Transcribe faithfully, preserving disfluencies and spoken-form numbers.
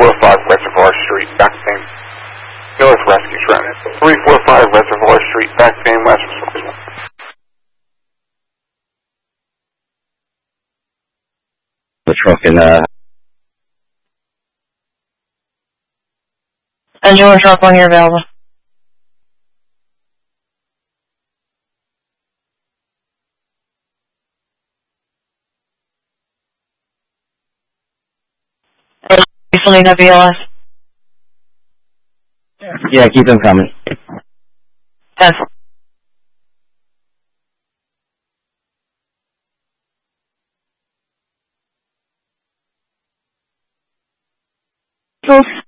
four five Reservoir Street, back pain. North Rescue Trent. three four five Reservoir Street, back pain, last response. The truck in, uh... And you want to drop on your available? You still need that B L S? Yeah, keep them coming. Ten. Oops.